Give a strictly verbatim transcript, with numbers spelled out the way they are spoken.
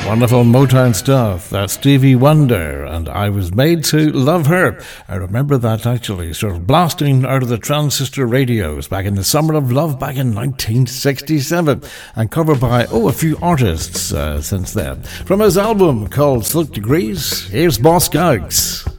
Wonderful Motown stuff. That's Stevie Wonder, and I Was Made to Love Her. I remember that actually, sort of blasting out of the transistor radios back in the summer of love back in nineteen sixty-seven, and covered by, oh, a few artists uh, since then. From his album called Silk Degrees, here's Boss Scaggs.